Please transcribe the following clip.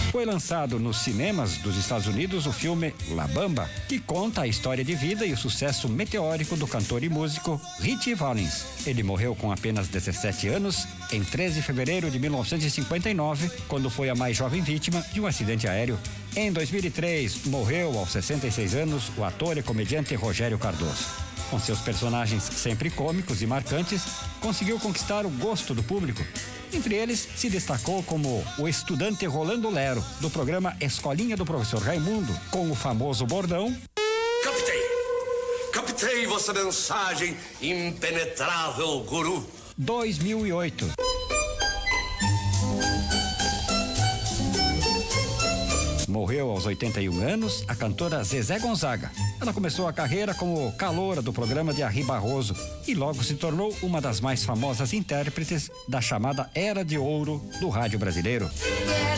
Foi lançado nos cinemas dos Estados Unidos o filme La Bamba, que conta a história de vida e o sucesso meteórico do cantor e músico Ritchie Valens. Ele morreu com apenas 17 anos em 13 de fevereiro de 1959, quando foi a mais jovem vítima de um acidente aéreo. Em 2003, morreu aos 66 anos o ator e comediante Rogério Cardoso. Com seus personagens sempre cômicos e marcantes, conseguiu conquistar o gosto do público. Entre eles, se destacou como o estudante Rolando Lero, do programa Escolinha do Professor Raimundo, com o famoso bordão: Captei vossa mensagem, impenetrável guru. 2008. Morreu aos 81 anos a cantora Zezé Gonzaga. Ela começou a carreira como caloura do programa de Arri Barroso e logo se tornou uma das mais famosas intérpretes da chamada Era de Ouro do rádio brasileiro.